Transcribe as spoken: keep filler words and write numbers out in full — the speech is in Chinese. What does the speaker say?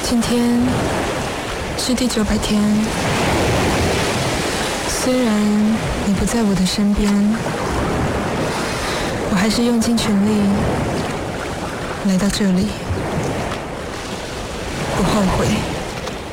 今天是第九百天，虽然你不在我的身边，我还是用尽全力来到这里，不后悔。